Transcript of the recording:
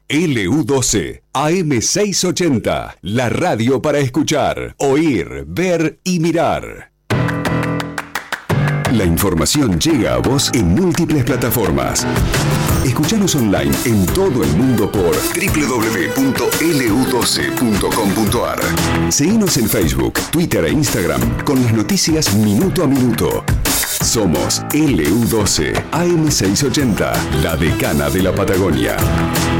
LU12, AM680, la radio para escuchar, oír, ver y mirar. La información llega a vos en múltiples plataformas. Escuchanos online en todo el mundo por www.lu12.com.ar. Seguinos en Facebook, Twitter e Instagram con las noticias minuto a minuto. Somos LU12, AM680, la decana de la Patagonia.